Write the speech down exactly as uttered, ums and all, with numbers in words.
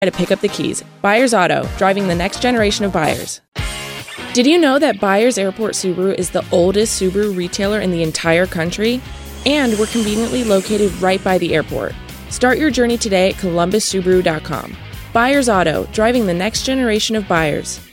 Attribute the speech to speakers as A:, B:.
A: to pick up the keys. Byers Auto, driving the next generation of buyers. Did you know that Byers Airport Subaru is the oldest Subaru retailer in the entire country? And we're conveniently located right by the airport. Start your journey today at columbus subaru dot com. Byers Auto, driving the next generation of buyers.